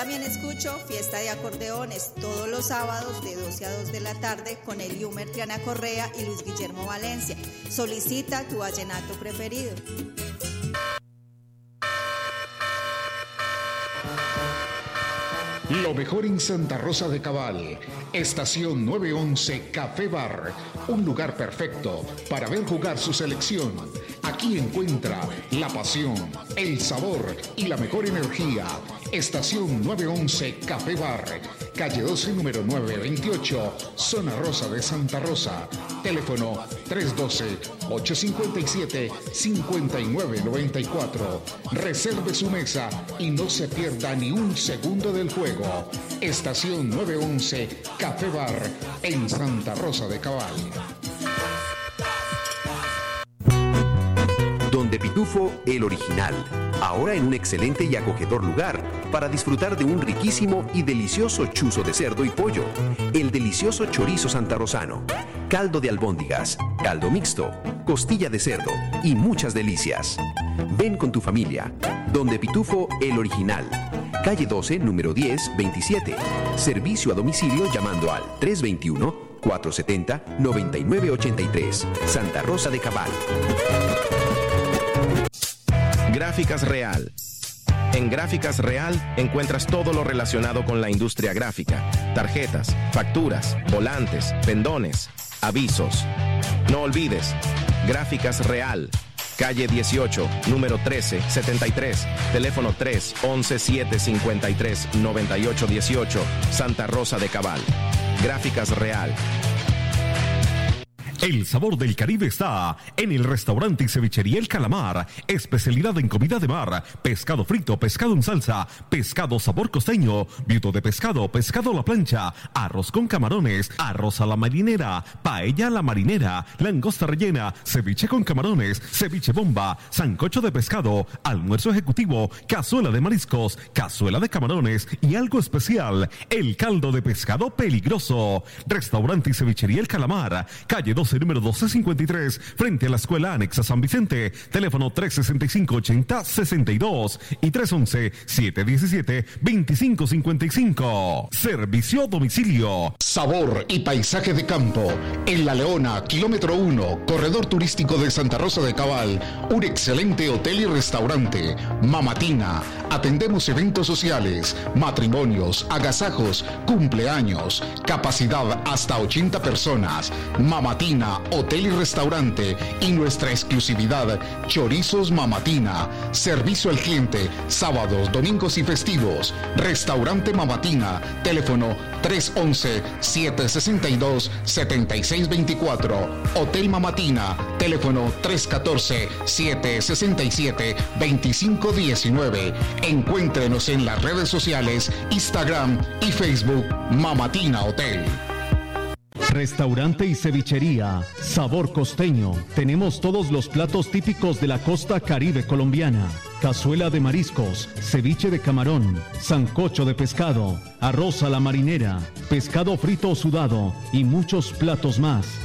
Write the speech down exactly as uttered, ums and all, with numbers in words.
También escucho Fiesta de Acordeones todos los sábados de doce a dos de la tarde con Eliumer Triana Correa y Luis Guillermo Valencia. Solicita tu vallenato preferido. Lo mejor en Santa Rosa de Cabal. Estación nueve once Café Bar. Un lugar perfecto para ver jugar su selección. Aquí encuentra la pasión, el sabor y la mejor energía. Estación nueve once Café Bar. Calle doce, número nueve veintiocho, Zona Rosa de Santa Rosa. Teléfono tres uno dos, ocho cinco siete, cinco nueve nueve cuatro. Reserve su mesa y no se pierda ni un segundo del juego. Estación nueve once Café Bar en Santa Rosa de Cabal. Donde Pitufo, el original. Ahora en un excelente y acogedor lugar para disfrutar de un riquísimo y delicioso chuzo de cerdo y pollo. El delicioso chorizo santarrosano, caldo de albóndigas, caldo mixto, costilla de cerdo y muchas delicias. Ven con tu familia. Donde Pitufo, el original. Calle doce, número diez, veintisiete. Servicio a domicilio llamando al tres dos uno, cuatro siete cero, nueve nueve ocho tres. Santa Rosa de Cabal. Gráficas Real. En Gráficas Real encuentras todo lo relacionado con la industria gráfica: tarjetas, facturas, volantes, pendones, avisos. No olvides, Gráficas Real, calle dieciocho, número trece setenta y tres, teléfono tres once, siete cincuenta y tres, noventa y ocho dieciocho, Santa Rosa de Cabal. Gráficas Real. El sabor del Caribe está en el restaurante y cevichería El Calamar. Especialidad en comida de mar, pescado frito, pescado en salsa, pescado sabor costeño, viudo de pescado, pescado a la plancha, arroz con camarones, arroz a la marinera, paella a la marinera, langosta rellena, ceviche con camarones, ceviche bomba, sancocho de pescado, almuerzo ejecutivo, cazuela de mariscos, cazuela de camarones y algo especial, el caldo de pescado peligroso. Restaurante y cevichería El Calamar, calle dos número doce cincuenta y tres, frente a la Escuela Anexa San Vicente. Teléfono tres sesenta y cinco, ochenta sesenta y dos y tres once, siete diecisiete, veinticinco cincuenta y cinco. Servicio a domicilio. Sabor y paisaje de campo. En La Leona, kilómetro uno, corredor turístico de Santa Rosa de Cabal. Un excelente hotel y restaurante. Mamatina. Atendemos eventos sociales, matrimonios, agasajos, cumpleaños. Capacidad hasta ochenta personas. Mamatina, hotel y restaurante, y nuestra exclusividad, chorizos Mamatina. Servicio al cliente, sábados, domingos y festivos. Restaurante Mamatina. Teléfono tres once, siete sesenta y dos, setenta y seis veinticuatro. Hotel Mamatina. Teléfono tres catorce, siete sesenta y siete, veinticinco diecinueve. Encuéntrenos en las redes sociales, Instagram y Facebook, Mamatina Hotel. Restaurante y cevichería, sabor costeño. Tenemos todos los platos típicos de la costa caribe colombiana. Cazuela de mariscos, ceviche de camarón, sancocho de pescado, arroz a la marinera, pescado frito o sudado y muchos platos más.